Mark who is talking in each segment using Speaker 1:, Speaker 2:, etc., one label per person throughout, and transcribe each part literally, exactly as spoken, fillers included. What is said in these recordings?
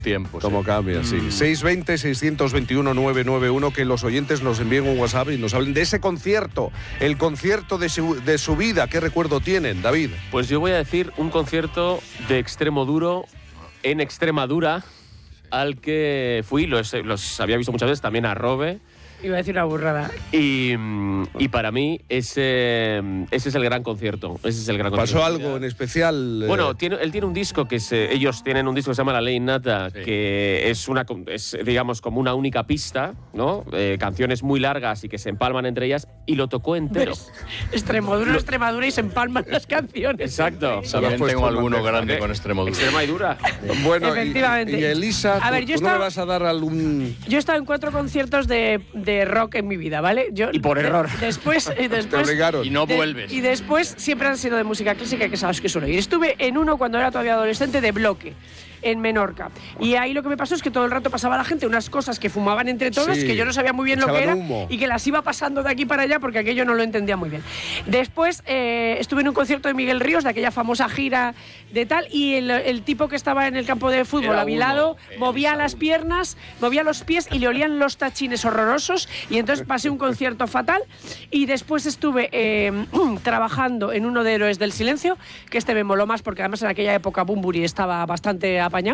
Speaker 1: tiempos.
Speaker 2: Como cambia, sí.
Speaker 1: Mm.
Speaker 2: seiscientos veinte, seiscientos veintiuno, novecientos noventa y uno, que los oyentes nos envíen un WhatsApp y nos hablen de ese concierto, el concierto de su, de su vida. ¿Qué recuerdo tienen, David?
Speaker 3: Pues yo voy a decir un concierto de extremo duro en Extremadura al que fui, los, los había visto muchas veces, también a Robe.
Speaker 4: Iba a decir una burrada.
Speaker 3: Y, y para mí ese, ese es el gran concierto. Ese es el gran
Speaker 2: ¿Pasó
Speaker 3: concierto.
Speaker 2: algo en especial?
Speaker 3: Bueno, tiene, él tiene un disco que se, ellos tienen un disco que se llama La Ley Innata, sí. que es una, es, digamos, como una única pista, ¿no? Eh, canciones muy largas y que se empalman entre ellas, y lo tocó entero.
Speaker 4: Extremadura, Extremadura y se empalman las canciones.
Speaker 3: Exacto.
Speaker 1: También
Speaker 2: pues
Speaker 1: tengo alguno
Speaker 3: ¿eh?
Speaker 1: grande con Extremadura.
Speaker 3: Extremadura.
Speaker 2: Bueno,
Speaker 4: Efectivamente.
Speaker 2: Y, y Elisa,
Speaker 4: a ver,
Speaker 2: ¿tú,
Speaker 4: yo
Speaker 2: ¿tú
Speaker 4: estaba,
Speaker 2: no le vas a dar algún...?
Speaker 4: Yo he estado en cuatro conciertos de, de rock en mi vida, ¿vale? Yo,
Speaker 3: y por error.
Speaker 4: De, después, y después
Speaker 2: Te obligaron.
Speaker 1: Y no
Speaker 4: de,
Speaker 1: vuelves.
Speaker 4: Y después siempre han sido de música clásica, que sabes que suelo ir. Estuve en uno cuando era todavía adolescente de Bloque, en Menorca. Y ahí lo que me pasó es que todo el rato pasaba la gente unas cosas que fumaban entre todos,
Speaker 2: Sí,
Speaker 4: que yo no sabía muy bien lo que era,
Speaker 2: humo.
Speaker 4: y que las iba pasando de aquí para allá porque aquello no lo entendía muy bien. Después eh, estuve en un concierto de Miguel Ríos, de aquella famosa gira de tal, y el, el tipo que estaba en el campo de fútbol
Speaker 1: Era
Speaker 4: a mi
Speaker 1: uno,
Speaker 4: lado
Speaker 1: eh,
Speaker 4: movía las
Speaker 1: uno.
Speaker 4: piernas, movía los pies y le olían los tachines horrorosos, y entonces pasé un concierto fatal. Y después estuve eh, trabajando en uno de Héroes del Silencio, que este me moló más porque además en aquella época Bunbury estaba bastante apañado.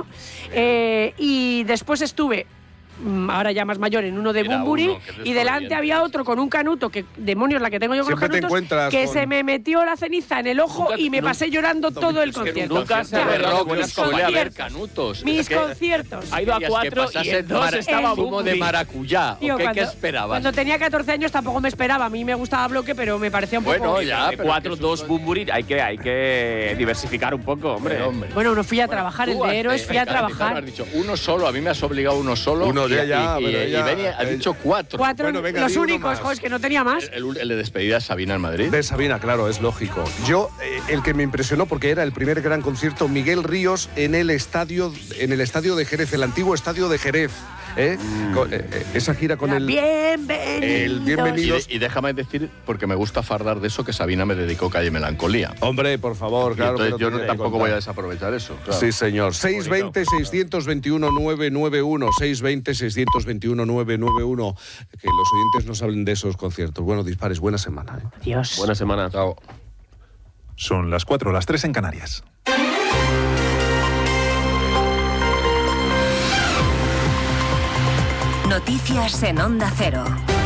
Speaker 4: Eh, y después estuve, ahora ya más mayor, en uno de
Speaker 1: Era
Speaker 4: Bunbury,
Speaker 1: uno, que
Speaker 4: y delante había otro con un canuto, que demonios la que tengo yo con los
Speaker 2: Siempre te
Speaker 4: canutos,
Speaker 2: encuentras
Speaker 4: que
Speaker 2: con-
Speaker 4: se me metió la ceniza en el ojo
Speaker 3: Nunca-
Speaker 4: y me
Speaker 3: nunca-
Speaker 4: pasé llorando todo el
Speaker 3: es que
Speaker 4: concierto.
Speaker 3: nunca se
Speaker 4: Ya,
Speaker 3: ha hablado de
Speaker 4: mis
Speaker 3: buenas
Speaker 1: suele haber
Speaker 4: conciertos.
Speaker 1: canutos.
Speaker 4: Mis
Speaker 1: Es que
Speaker 4: conciertos.
Speaker 3: Ha ido a
Speaker 1: querías que
Speaker 3: cuatro y
Speaker 1: pasase
Speaker 3: en dos
Speaker 1: mara-
Speaker 3: estaba
Speaker 1: zumo de
Speaker 3: Bunbury.
Speaker 1: maracuyá.
Speaker 4: Tío,
Speaker 1: ¿O qué,
Speaker 4: cuando,
Speaker 1: qué esperabas?
Speaker 4: Cuando tenía catorce años tampoco me esperaba. A mí me gustaba Bloque, pero me parecía un poco...
Speaker 1: Bueno, ya,
Speaker 3: De
Speaker 1: pero
Speaker 3: cuatro,
Speaker 1: que
Speaker 3: dos
Speaker 1: eso-
Speaker 3: Bunbury, hay que, hay que diversificar un poco, hombre.
Speaker 1: Pero, hombre.
Speaker 4: Bueno, no fui a trabajar, el
Speaker 1: Tú has-
Speaker 4: de Héroes
Speaker 1: eh,
Speaker 4: fui a
Speaker 1: claro, claro,
Speaker 4: trabajar.
Speaker 1: Has dicho uno solo, a mí me has obligado uno solo.
Speaker 2: Uno,
Speaker 1: y,
Speaker 2: ya, ya,
Speaker 1: y- y-
Speaker 2: pero
Speaker 1: y
Speaker 2: ya-
Speaker 1: Beni ha dicho cuatro.
Speaker 4: Cuatro,
Speaker 2: Bueno, venga,
Speaker 4: los
Speaker 2: di uno
Speaker 4: únicos,
Speaker 2: más.
Speaker 4: joder, que no tenía más.
Speaker 1: El, el- el de despedida Sabina en Madrid.
Speaker 2: De Sabina, claro, es lógico. Yo, eh, el que me impresionó, porque era el primer gran concierto, Miguel Ríos en el estadio, en el estadio de Jerez, el antiguo estadio de Jerez. ¿eh?
Speaker 1: Mm.
Speaker 2: Con, eh, eh, esa gira con
Speaker 4: Era
Speaker 2: el...
Speaker 4: Bienvenidos.
Speaker 2: el
Speaker 1: Y,
Speaker 2: Bienvenidos.
Speaker 1: de- y déjame decir, porque me gusta fardar de eso, que Sabina me dedicó Calle Melancolía.
Speaker 2: Hombre, por favor,
Speaker 1: Y
Speaker 2: claro.
Speaker 1: entonces
Speaker 2: que
Speaker 1: yo
Speaker 2: lo
Speaker 1: no,
Speaker 2: tenía que
Speaker 1: tampoco
Speaker 2: contar.
Speaker 1: voy a desaprovechar eso. Claro.
Speaker 2: Sí, señor. seiscientos veinte, seiscientos veintiuno, novecientos noventa y uno. seiscientos veinte, seiscientos veintiuno, novecientos noventa y uno. Que los oyentes nos hablen de esos conciertos. Bueno, dispares, buena semana. ¿eh?
Speaker 4: Dios.
Speaker 3: Buena semana.
Speaker 1: Chao.
Speaker 5: Son las cuatro, las tres en Canarias.
Speaker 6: Noticias en Onda Cero.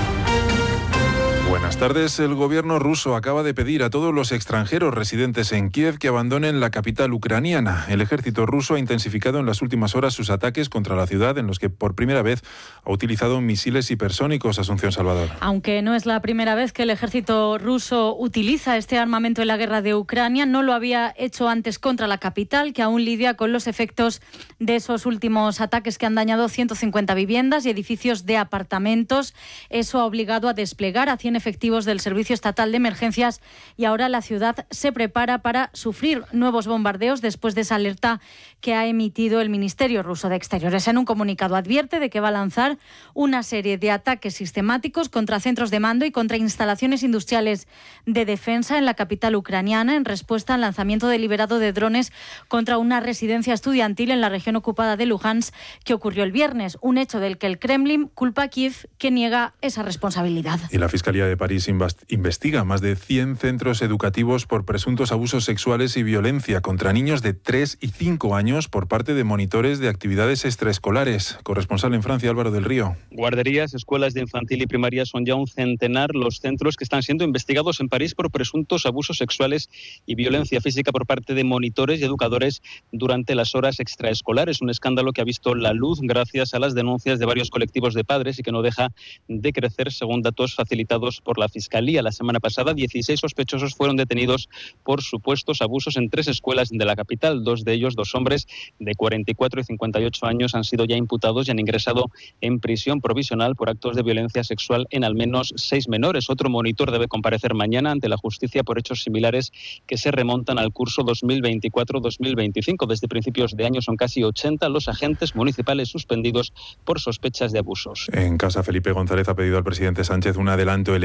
Speaker 5: Buenas tardes. El gobierno ruso acaba de pedir a todos los extranjeros residentes en Kiev que abandonen la capital ucraniana. El ejército ruso ha intensificado en las últimas horas sus ataques contra la ciudad, en los que por primera vez ha utilizado misiles hipersónicos. Asunción Salvador.
Speaker 7: Aunque no es la primera vez que el ejército ruso utiliza este armamento en la guerra de Ucrania, no lo había hecho antes contra la capital, que aún lidia con los efectos de esos últimos ataques que han dañado ciento cincuenta viviendas y edificios de apartamentos. Eso ha obligado a desplegar a cien efectivos del Servicio Estatal de Emergencias, y ahora la ciudad se prepara para sufrir nuevos bombardeos después de esa alerta que ha emitido el Ministerio ruso de Exteriores. En un comunicado advierte de que va a lanzar una serie de ataques sistemáticos contra centros de mando y contra instalaciones industriales de defensa en la capital ucraniana, en respuesta al lanzamiento deliberado de drones contra una residencia estudiantil en la región ocupada de Luhansk, que ocurrió el viernes, un hecho del que el Kremlin culpa a Kiev, que niega esa responsabilidad.
Speaker 5: Y la Fiscalía de París invas- investiga más de cien centros educativos por presuntos abusos sexuales y violencia contra niños de tres y cinco años por parte de monitores de actividades extraescolares. Corresponsal en Francia, Álvaro del Río.
Speaker 8: Guarderías, escuelas de infantil y primaria son ya un centenar los centros que están siendo investigados en París por presuntos abusos sexuales y violencia física por parte de monitores y educadores durante las horas extraescolares. Un escándalo que ha visto la luz gracias a las denuncias de varios colectivos de padres y que no deja de crecer, según datos facilitados por la Fiscalía. La semana pasada, dieciséis sospechosos fueron detenidos por supuestos abusos en tres escuelas de la capital. Dos de ellos, dos hombres de cuarenta y cuatro y cincuenta y ocho años, han sido ya imputados y han ingresado en prisión provisional por actos de violencia sexual en al menos seis menores. Otro monitor debe comparecer mañana ante la justicia por hechos similares que se remontan al curso dos mil veinticuatro dos mil veinticinco. Desde principios de año son casi ochenta los agentes municipales suspendidos por sospechas de abusos.
Speaker 5: En casa, Felipe González ha pedido al presidente Sánchez un adelanto eléctrico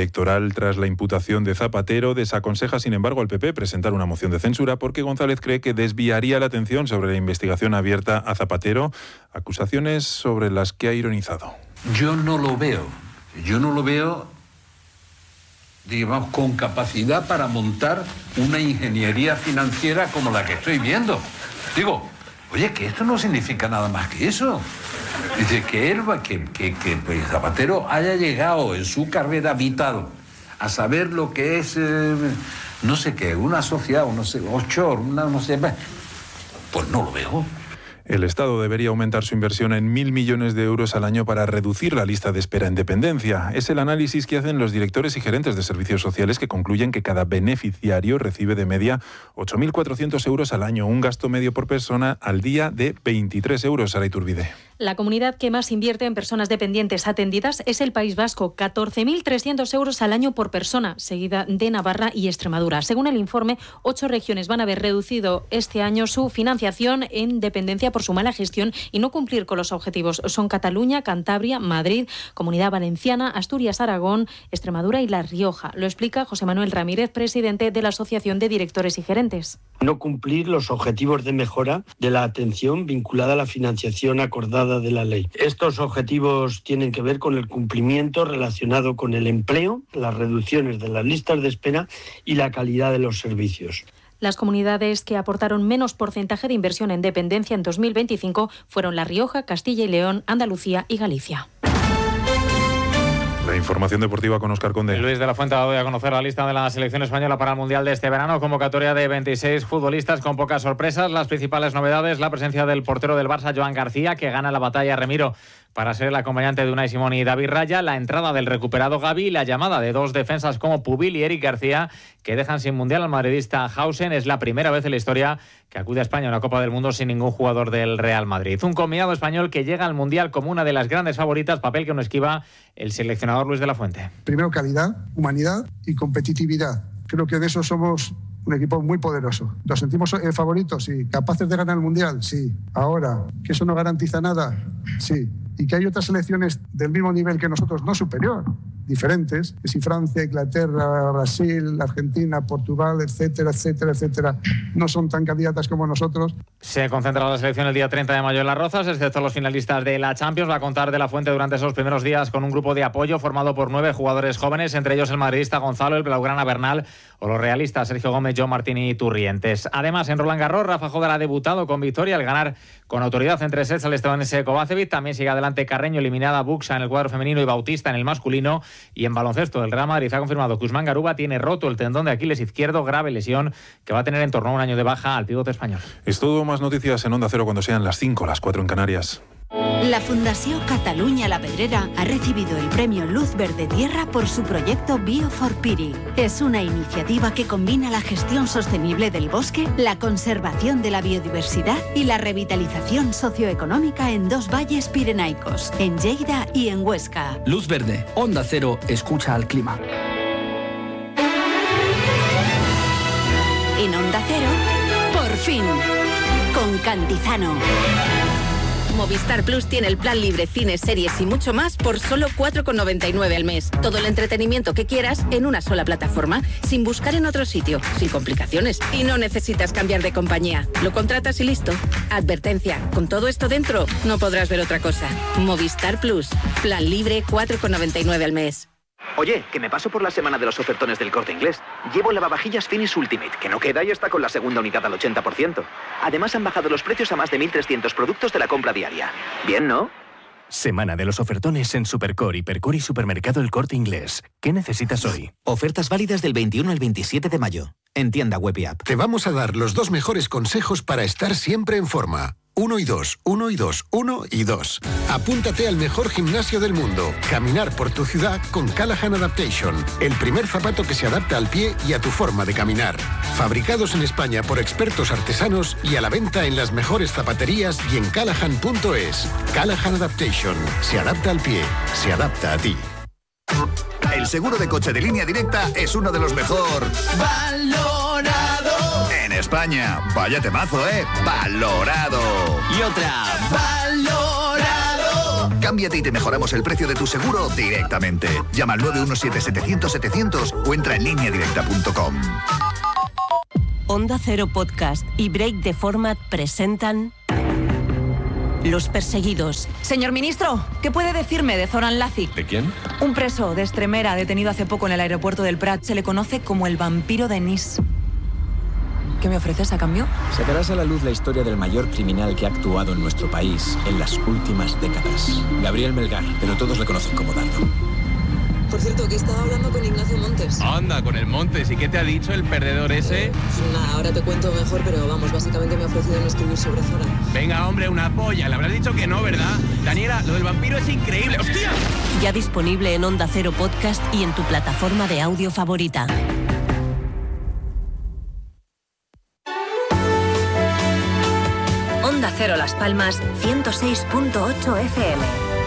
Speaker 5: electoral tras la imputación de Zapatero. Desaconseja, sin embargo, al P P presentar una moción de censura porque González cree que desviaría la atención sobre la investigación abierta a Zapatero, acusaciones sobre las que ha ironizado.
Speaker 9: Yo no lo veo, yo no lo veo, digamos, con capacidad para montar una ingeniería financiera como la que estoy viendo. Digo, oye, que esto no significa nada más que eso. Dice que él va, que, que, que pues Zapatero haya llegado en su carrera vital a saber lo que es, eh, no sé qué, una sociedad, no sé, offshore, una, no sé, pues no lo veo.
Speaker 5: El Estado debería aumentar su inversión en mil millones de euros al año para reducir la lista de espera en dependencia. Es el análisis que hacen los directores y gerentes de servicios sociales, que concluyen que cada beneficiario recibe de media ocho mil cuatrocientos euros al año, un gasto medio por persona al día de veintitrés euros. Sara Iturbide.
Speaker 10: La comunidad que más invierte en personas dependientes atendidas es el País Vasco, catorce mil trescientos euros al año por persona, seguida de Navarra y Extremadura. Según el informe, ocho regiones van a haber reducido este año su financiación en dependencia por su mala gestión y no cumplir con los objetivos. Son Cataluña, Cantabria, Madrid, Comunidad Valenciana, Asturias, Aragón, Extremadura y La Rioja. Lo explica José Manuel Ramírez, presidente de la Asociación de Directores y Gerentes.
Speaker 11: No cumplir los objetivos de mejora de la atención vinculada a la financiación acordada de la ley. Estos objetivos tienen que ver con el cumplimiento relacionado con el empleo, las reducciones de las listas de espera y la calidad de los servicios.
Speaker 10: Las comunidades que aportaron menos porcentaje de inversión en dependencia en dos mil veinticinco fueron La Rioja, Castilla y León, Andalucía y Galicia.
Speaker 5: La información deportiva con Óscar Conde.
Speaker 12: Luis de la Fuente ha dado a conocer la lista de la selección española para el Mundial de este verano. Convocatoria de veintiséis futbolistas con pocas sorpresas. Las principales novedades: la presencia del portero del Barça, Joan García, que gana la batalla a Remiro para ser el acompañante de Unai Simón y David Raya, la entrada del recuperado Gavi y la llamada de dos defensas como Pubil y Eric García, que dejan sin Mundial al madridista Hausen. Es la primera vez en la historia que acude a España a una Copa del Mundo sin ningún jugador del Real Madrid. Un combinado español que llega al Mundial como una de las grandes favoritas, papel que no esquiva el seleccionador Luis de la Fuente.
Speaker 13: Primero calidad, humanidad y competitividad. Creo que de eso somos un equipo muy poderoso. ¿Nos sentimos eh, favoritos? Sí. ¿Capaces de ganar el Mundial? Sí. Ahora, ¿que eso no garantiza nada? Sí. Y que hay otras selecciones del mismo nivel que nosotros, no superior, diferentes, que si Francia, Inglaterra, Brasil, Argentina, Portugal, etcétera, etcétera, etcétera, no son tan candidatas como nosotros.
Speaker 12: Se concentra la selección el día treinta de mayo en Las Rozas, excepto los finalistas de la Champions. Va a contar de la Fuente durante esos primeros días con un grupo de apoyo formado por nueve jugadores jóvenes, entre ellos el madridista Gonzalo, el blaugrana Bernal o los realistas Sergio Gómez, John Martín y Turrientes. Además, en Roland Garros, Rafa Jodar ha debutado con victoria al ganar con autoridad entre sets al estadounidense Kovacevic. También sigue adelante Carreño, eliminada Buxa en el cuadro femenino y Bautista en el masculino. Y en baloncesto, el Real Madrid ha confirmado que Usman Garuba tiene roto el tendón de Aquiles izquierdo, grave lesión que va a tener en torno a un año de baja al pivote español.
Speaker 5: Es todo. Más noticias en Onda Cero cuando sean las cinco, las cuatro en Canarias.
Speaker 6: La Fundació Catalunya La Pedrera ha recibido el premio Luz Verde Tierra por su proyecto Bio for Piri. Es una iniciativa que combina la gestión sostenible del bosque, la conservación de la biodiversidad y la revitalización socioeconómica en dos valles pirenaicos, en Lleida y en Huesca.
Speaker 14: Luz Verde, Onda Cero, escucha al clima.
Speaker 6: En Onda Cero, por fin, con Cantizano. Movistar Plus tiene el plan libre, cines, series y mucho más por solo cuatro con noventa y nueve al mes. Todo el entretenimiento que quieras en una sola plataforma, sin buscar en otro sitio, sin complicaciones. Y no necesitas cambiar de compañía. Lo contratas y listo. Advertencia, con todo esto dentro, no podrás ver otra cosa. Movistar Plus, plan libre, cuatro con noventa y nueve al mes.
Speaker 15: Oye, que me paso por la semana de los ofertones del Corte Inglés. Llevo lavavajillas Finish Ultimate, que no queda y está con la segunda unidad al ochenta por ciento. Además han bajado los precios a más de mil trescientos productos de la compra diaria. Bien, ¿no?
Speaker 16: Semana de los ofertones en Supercore, Hipercore y Supermercado El Corte Inglés. ¿Qué necesitas hoy?
Speaker 17: Ofertas válidas del veintiuno al veintisiete de mayo. En tienda web y app.
Speaker 18: Te vamos a dar los dos mejores consejos para estar siempre en forma. Uno y dos, uno y dos, uno y dos. Apúntate al mejor gimnasio del mundo. Caminar por tu ciudad con Callahan Adaptation. El primer zapato que se adapta al pie y a tu forma de caminar. Fabricados en España por expertos artesanos y a la venta en las mejores zapaterías y en callahan punto es. Callahan Adaptation. Se adapta al pie. Se adapta a ti.
Speaker 19: El seguro de coche de Línea Directa es uno de los mejor valorado en España. Vaya temazo, ¿eh? Valorado.
Speaker 14: Y otra.
Speaker 19: Valorado. Cámbiate y te mejoramos el precio de tu seguro directamente. Llama al nueve uno siete setecientos setecientos o entra en línea directa punto com.
Speaker 20: Onda Cero Podcast y Break the Format presentan Los Perseguidos.
Speaker 21: Señor ministro, ¿qué puede decirme de Zoran Lazic?
Speaker 1: ¿De quién?
Speaker 21: Un preso de Extremera detenido hace poco en el aeropuerto del Prat. Se le conoce como el vampiro de Nice. ¿Qué me ofreces a cambio?
Speaker 22: Sacarás a la luz la historia del mayor criminal que ha actuado en nuestro país en las últimas décadas. Gabriel Melgar, pero todos le conocen como Dardo.
Speaker 23: Por cierto, que estaba hablando con Ignacio Montes.
Speaker 24: Anda, con el Montes. ¿Y qué te ha dicho el perdedor ese?
Speaker 23: Eh, nada, ahora te cuento mejor, pero vamos, básicamente me ha ofrecido no escribir sobre Zoran.
Speaker 24: Venga, hombre, una polla. Le habrás dicho que no, ¿verdad? Daniela, lo del vampiro es increíble. ¡Hostia!
Speaker 20: Ya disponible en Onda Cero Podcast y en tu plataforma de audio favorita. Onda Cero Las Palmas, ciento seis punto ocho F M.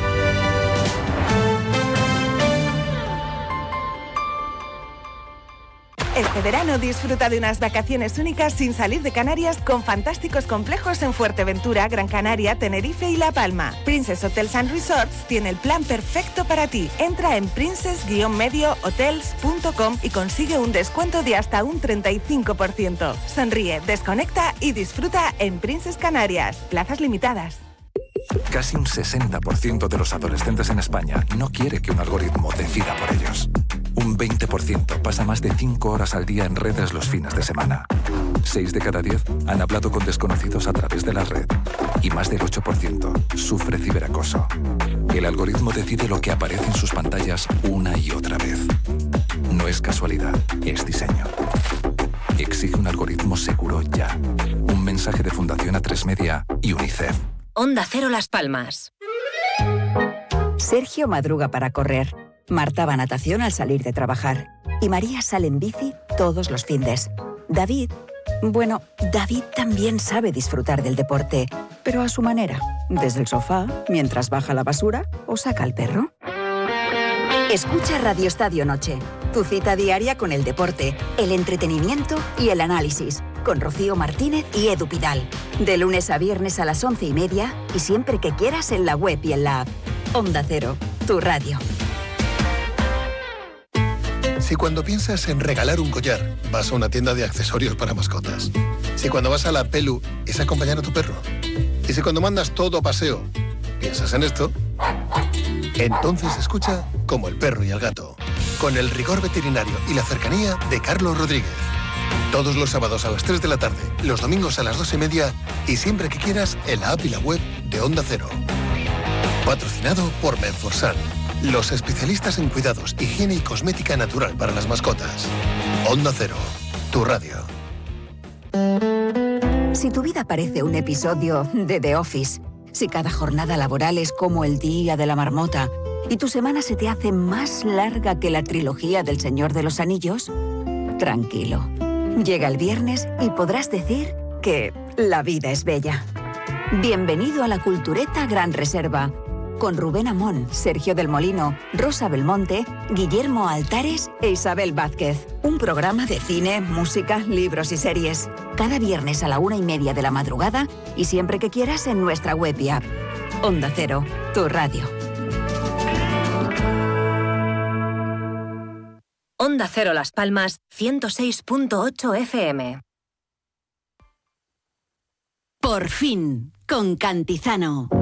Speaker 25: Este verano disfruta de unas vacaciones únicas sin salir de Canarias con fantásticos complejos en Fuerteventura, Gran Canaria, Tenerife y La Palma. Princess Hotels and Resorts tiene el plan perfecto para ti. Entra en princess medio hotels punto com y consigue un descuento de hasta un treinta y cinco por ciento. Sonríe, desconecta y disfruta en Princess Canarias. Plazas limitadas.
Speaker 26: Casi un sesenta por ciento de los adolescentes en España no quiere que un algoritmo decida por ellos. Un veinte por ciento pasa más de cinco horas al día en redes los fines de semana. seis de cada diez han hablado con desconocidos a través de la red. Y más del ocho por ciento sufre ciberacoso. El algoritmo decide lo que aparece en sus pantallas una y otra vez. No es casualidad, es diseño. Exige un algoritmo seguro ya. Un mensaje de Fundación A tres Media y UNICEF.
Speaker 20: Onda Cero Las Palmas.
Speaker 27: Sergio madruga para correr. Marta va a natación al salir de trabajar. Y María sale en bici todos los findes. David, bueno, David también sabe disfrutar del deporte, pero a su manera. Desde el sofá, mientras baja la basura o saca al perro. Escucha Radio Estadio Noche. Tu cita diaria con el deporte, el entretenimiento y el análisis. Con Rocío Martínez y Edu Pidal. De lunes a viernes a las once y media y siempre que quieras en la web y en la app. Onda Cero, tu radio.
Speaker 28: Si cuando piensas en regalar un collar, vas a una tienda de accesorios para mascotas. Si cuando vas a la Pelu, es acompañar a tu perro. Y si cuando mandas todo a paseo, piensas en esto, entonces escucha Como el perro y el gato. Con el rigor veterinario y la cercanía de Carlos Rodríguez. Todos los sábados a las tres de la tarde, los domingos a las dos y media y siempre que quieras en la app y la web de Onda Cero. Patrocinado por Menforsan, los especialistas en cuidados, higiene y cosmética natural para las mascotas. Onda Cero, tu radio.
Speaker 27: Si tu vida parece un episodio de The Office, si cada jornada laboral es como el día de la marmota y tu semana se te hace más larga que la trilogía del Señor de los Anillos, tranquilo. Llega el viernes y podrás decir que la vida es bella. Bienvenido a la Cultureta Gran Reserva, con Rubén Amón, Sergio del Molino, Rosa Belmonte, Guillermo Altares e Isabel Vázquez. Un programa de cine, música, libros y series. Cada viernes a la una y media de la madrugada y siempre que quieras en nuestra web y app. Onda Cero, tu radio.
Speaker 20: Onda Cero Las Palmas, ciento seis punto ocho F M.
Speaker 6: Por fin, con Cantizano.